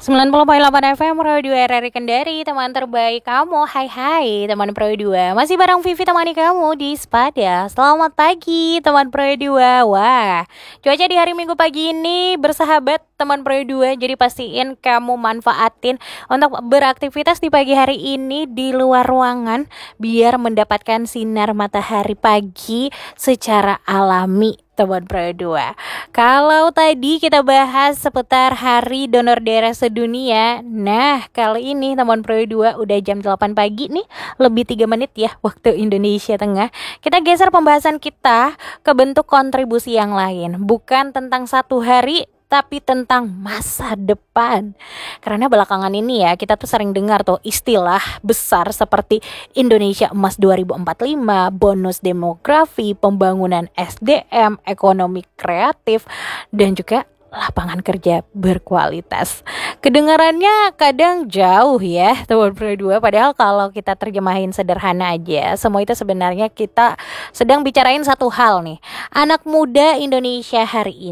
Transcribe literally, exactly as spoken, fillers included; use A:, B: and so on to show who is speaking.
A: sembilan puluh koma delapan F M Radio R R I Kendari, teman terbaik kamu. Hai hai teman Pro dua. Masih bareng Vivi temani kamu di Spada. Selamat pagi teman Pro dua. Wah, cuaca di hari Minggu pagi ini bersahabat teman Pro dua. Jadi pastiin kamu manfaatin untuk beraktivitas di pagi hari ini di luar ruangan biar mendapatkan sinar matahari pagi secara alami. Teman Pro dua. Kalau tadi kita bahas seputar Hari Donor Darah Sedunia. Nah, kali ini teman Pro dua udah jam delapan pagi nih, lebih tiga menit ya waktu Indonesia Tengah. Kita geser pembahasan kita ke bentuk kontribusi yang lain, bukan tentang satu hari tapi tentang masa depan. Karena belakangan ini ya kita tuh sering dengar tuh istilah besar seperti Indonesia Emas dua ribu empat puluh lima, bonus demografi, pembangunan S D M, ekonomi kreatif, dan juga lapangan kerja berkualitas. Kedengarannya kadang jauh ya teman Pro dua, padahal kalau kita terjemahin sederhana aja, semua itu sebenarnya kita sedang bicarain satu hal nih. Anak muda Indonesia hari ini